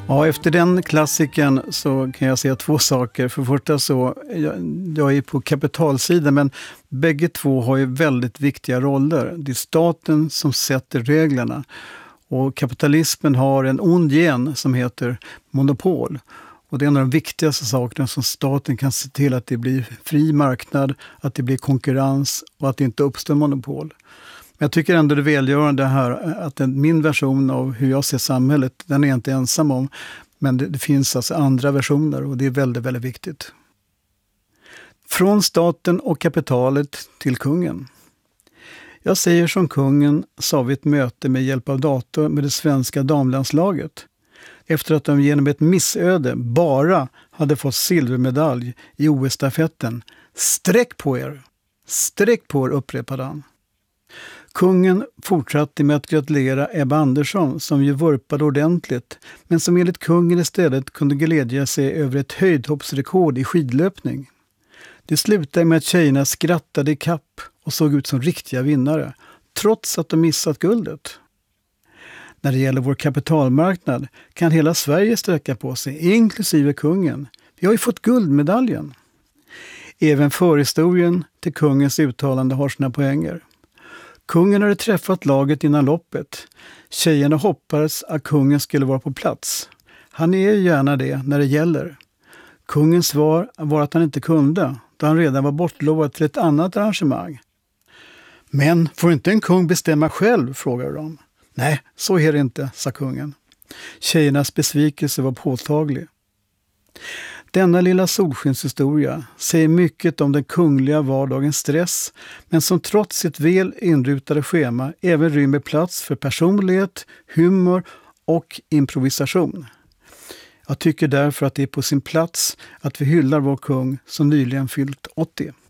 Ja, efter den klassiken så kan jag säga två saker. För första så, jag är på kapitalsidan, men bägge två har ju väldigt viktiga roller. Det är staten som sätter reglerna. Och kapitalismen har en ond gen som heter monopol. Och det är en av de viktigaste sakerna som staten kan se till, att det blir fri marknad, att det blir konkurrens och att det inte uppstår monopol. Men jag tycker ändå det är välgörande här att min version av hur jag ser samhället, den är jag inte ensam om. Men det finns alltså andra versioner och det är väldigt, väldigt viktigt. Från staten och kapitalet till kungen. Jag säger som kungen sa vid ett möte med hjälp av dator med det svenska damlandslaget. Efter att de genom ett missöde bara hade fått silvermedalj i OS-stafetten. Sträck på er! Sträck på er, upprepade han. Kungen fortsatte med att gratulera Ebba Andersson som ju vurpade ordentligt, men som enligt kungen istället kunde glädja sig över ett höjdhoppsrekord i skidlöpning. Det slutade med att tjejerna skrattade i kapp och såg ut som riktiga vinnare, trots att de missat guldet. När det gäller vår kapitalmarknad kan hela Sverige sträcka på sig, inklusive kungen. Vi har ju fått guldmedaljen. Även förhistorien till kungens uttalande har sina poänger. Kungen hade träffat laget innan loppet. Tjejerna hoppades att kungen skulle vara på plats. Han är ju gärna det när det gäller. Kungens svar var att han inte kunde, då han redan var bortlovad till ett annat arrangemang. Men får inte en kung bestämma själv, frågade de. Nej, så är det inte, sa kungen. Tjejernas besvikelse var påtaglig. Denna lilla solskenshistoria säger mycket om den kungliga vardagens stress, men som trots sitt väl inrutade schema även rymmer plats för personlighet, humor och improvisation. Jag tycker därför att det är på sin plats att vi hyllar vår kung som nyligen fyllt 80.